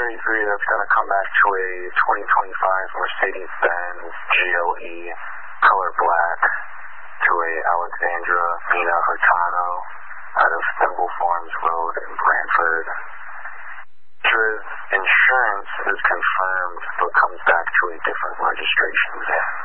33, that's going to come back to a 2025 Mercedes-Benz GLE, color black, to a Alexandra Mina Hurtado out of Thimble Farms Road in Brantford. Insurance is confirmed, but comes back to a different registration.